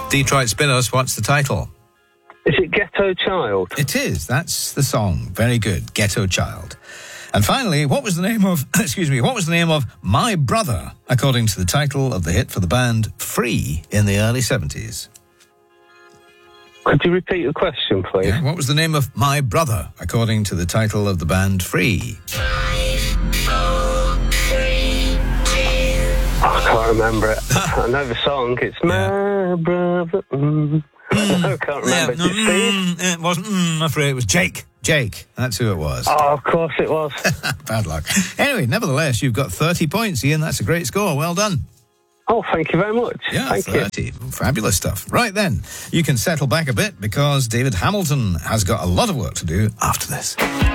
Detroit Spinners, what's the title? Is it Ghetto Child? It is. That's the song. Very good. Ghetto Child. And finally, what was the name of, what was the name of My Brother, according to the title of the hit for the band Free in the early 70s? Could you repeat the question, please? Yeah, what was the name of My Brother, according to the title of the band Free? 5, 4, 3, 2. I can't remember it. I know the song. It's My Brother. I can't remember. Steve? It wasn't, I'm afraid it was Jake. Jake, that's who it was. Oh, of course it was. Bad luck. Anyway, nevertheless, you've got 30 points, Ian. That's a great score. Well done. Oh, thank you very much. Yeah, thank 30. You. Fabulous stuff. Right then, you can settle back a bit because David Hamilton has got a lot of work to do after this.